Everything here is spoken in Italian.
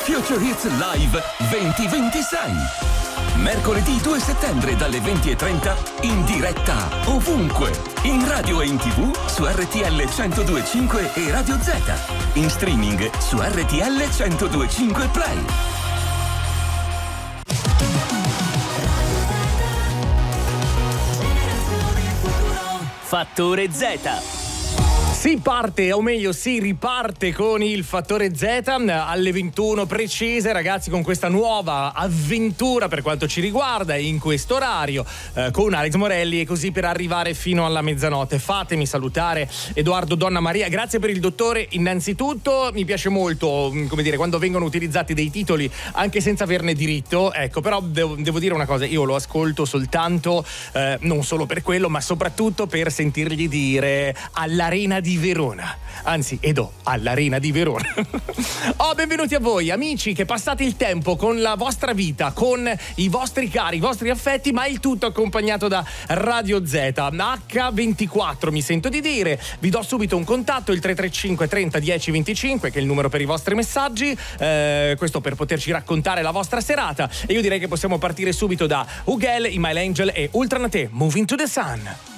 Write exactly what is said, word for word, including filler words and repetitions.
Future Hits Live duemilaventisei. Mercoledì due settembre dalle venti e trenta in diretta ovunque, in radio e in tv su R T L centodue e cinque e Radio Z, in streaming su R T L centodue e cinque Play. Fattore Z. Si parte, o meglio si riparte con il Fattore Z alle ventuno precise, ragazzi, con questa nuova avventura per quanto ci riguarda in questo orario eh, con Alex Morelli, e così per arrivare fino alla mezzanotte. Fatemi salutare Edoardo Donna Maria, grazie per il dottore innanzitutto. Mi piace molto, come dire, quando vengono utilizzati dei titoli anche senza averne diritto, ecco, però devo, devo dire una cosa, io lo ascolto soltanto eh, non solo per quello, ma soprattutto per sentirgli dire all'Arena di Verona, anzi Edo, all'Arena di Verona. Oh, benvenuti a voi amici che passate il tempo con la vostra vita, con i vostri cari, i vostri affetti, ma il tutto accompagnato da Radio Z acca ventiquattro, mi sento di dire. Vi do subito un contatto, il tre tre cinque trenta dieci venticinque, che è il numero per i vostri messaggi, eh, questo per poterci raccontare la vostra serata. E io direi che possiamo partire subito da Ugel, I My Angel e Ultranate, Moving to the Sun.